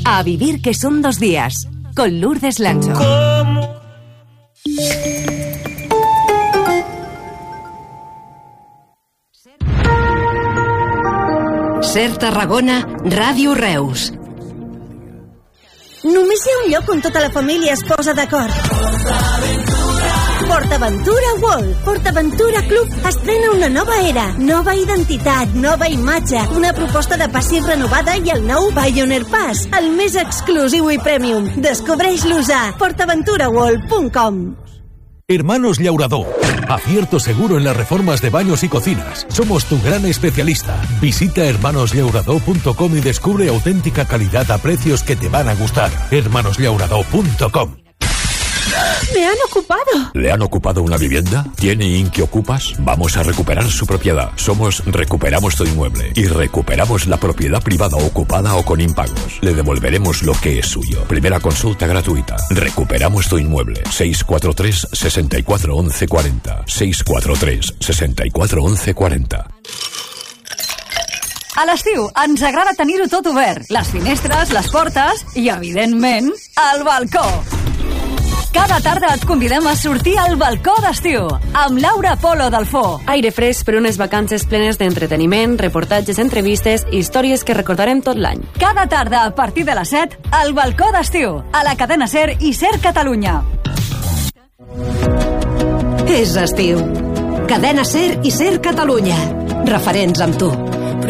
A vivir que son 2 días, con Lourdes Lancho. Ser Tarragona, Ràdio Reus. Només hi ha un lloc on tota la família es posa d'acord. PortAventura World. PortAventura Club estrena una nova era, nova identitat, nova imatge, una proposta de passis renovada i el nou Pioneer Pass, el més exclusiu i premium. Descobreix-los a portaventuraworld.com. Hermanos Llaurador. Acierto seguro en las reformas de baños y cocinas. Somos tu gran especialista. Visita hermanosllaurador.com y descubre auténtica calidad a precios que te van a gustar. hermanosllaurador.com. ¡Me han ocupado! ¿Le han ocupado una vivienda? ¿Tiene Inquiocupas? Vamos a recuperar su propiedad. Somos Recuperamos tu Inmueble y recuperamos la propiedad privada ocupada o con impagos. Le devolveremos lo que es suyo. Primera consulta gratuita. Recuperamos tu Inmueble. 643 64 11 40. 643 64 11 40. A l'estiu ens agrada tenir-ho tot obert. Les finestres, les portes i, evidentment, el balcó. Cada tarda et convidem a sortir al balcó d'estiu amb Laura Polo Dalfó. Aire fresc per unes vacances plenes d'entreteniment, reportatges, entrevistes i històries que recordarem tot l'any. Cada tarda a partir de les 7 al balcó d'estiu, a la cadena SER i SER Catalunya. És estiu. Cadena SER i SER Catalunya. Referents amb tu.